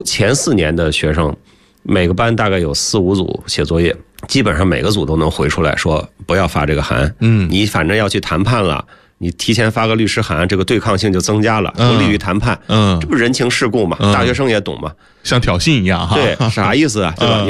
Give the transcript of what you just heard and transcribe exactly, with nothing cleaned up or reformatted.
前四年的学生，每个班大概有四五组写作业，基本上每个组都能回出来说不要发这个函，嗯，你反正要去谈判了，你提前发个律师函，这个对抗性就增加了，不利于谈判，嗯，这不人情世故嘛，嗯，大学生也懂嘛， 像挑衅一样哈， 对，啥意思啊，对吧？嗯